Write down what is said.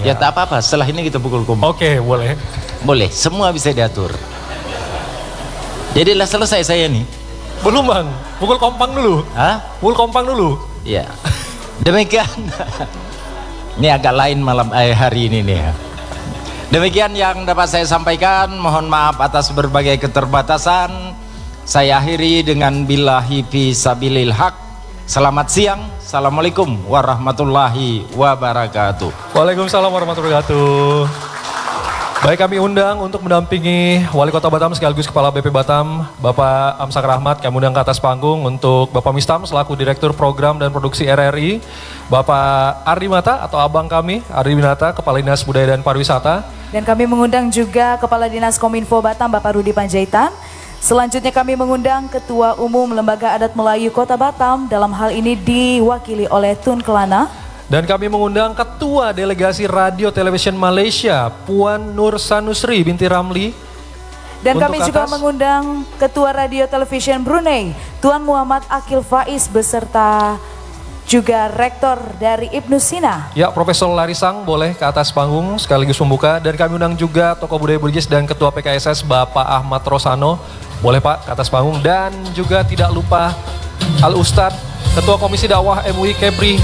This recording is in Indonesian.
Ya tak apa-apa, setelah ini kita pukul kompang. Oke, boleh. Boleh, semua bisa diatur. Jadilah selesai saya nih. Belum bang, pukul kompang dulu. Hah? Pukul kompang dulu. Ya. Demikian. Ini agak lain hari ini nih ya. Demikian yang dapat saya sampaikan. Mohon maaf atas berbagai keterbatasan. Saya akhiri dengan billahi fi sabilil haq. Selamat siang. Assalamualaikum warahmatullahi wabarakatuh. Waalaikumsalam warahmatullahi wabarakatuh. Baik, kami undang untuk mendampingi Wali Kota Batam sekaligus Kepala BP Batam, Bapak Amsak Rahmat. Kami undang ke atas panggung untuk Bapak Mistam selaku Direktur Program dan Produksi RRI, Bapak Ardi Mata atau abang kami, Ardi Winata, Kepala Dinas Budaya dan Pariwisata. Dan kami mengundang juga Kepala Dinas Kominfo Batam, Bapak Rudi Panjaitan. Selanjutnya kami mengundang Ketua Umum Lembaga Adat Melayu Kota Batam, dalam hal ini diwakili oleh Tun Kelana. Dan kami mengundang Ketua Delegasi Radio Television Malaysia, Puan Nur Sanusri binti Ramli. Dan kami juga mengundang Ketua Radio Television Brunei, Tuan Muhammad Akil Faiz, beserta juga Rektor dari Ibnu Sina. Ya, Profesor Larisang boleh ke atas panggung sekaligus membuka. Dan kami undang juga Tokoh Budaya Bugis dan Ketua PKSS Bapak Ahmad Rosano. Boleh Pak ke atas panggung. Dan juga tidak lupa Al Ustadz Ketua Komisi Dakwah MUI Kepri